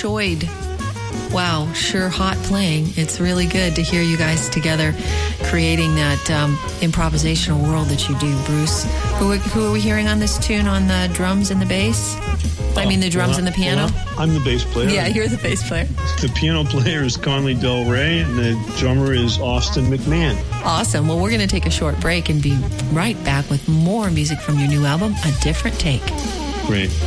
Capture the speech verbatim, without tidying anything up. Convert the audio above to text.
Shoid. Wow, sure hot playing. It's really good to hear you guys together creating that um, improvisational world that you do, Bruce. Who, who are we hearing on this tune on the drums and the bass? I mean the drums well, and the piano? Well, I'm the bass player. Yeah, you're the bass player. The piano player is Conley Del Rey, and the drummer is Austin McMahon. Awesome. Well, we're going to take a short break and be right back with more music from your new album, A Different Take. Great.